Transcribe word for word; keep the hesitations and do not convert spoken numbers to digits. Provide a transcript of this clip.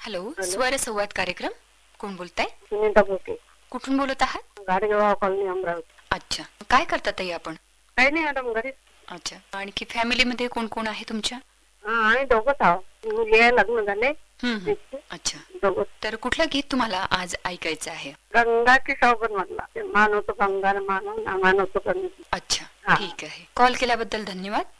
Hello, hello. स्वर संवाद कार्यक्रम. कोण बोलताय? सुनीता बोके, कुठून बोलत आहात? गाडगेबाव कॉलनी, अमरावती. अच्छा, काय करतात ताई आपण? काही नाही मॅडम, घरीच. अच्छा, आणखी फॅमिलीमध्ये कोण कोण आहे तुमच्या? हा, आम्ही दोघंच आहोत. मुली आहे, लग्न झाले. हम्म, हम्म. अच्छा, दोघंच. तर कुठलं गीत तुम्हाला आज ऐकायचं आहे? गंगा की शौकत म्हटला, ते मान होतो गंगा मानो ना मान होतो कमी. अच्छा, हा. ठीक आहे. कॉल केल्याबद्दल धन्यवाद.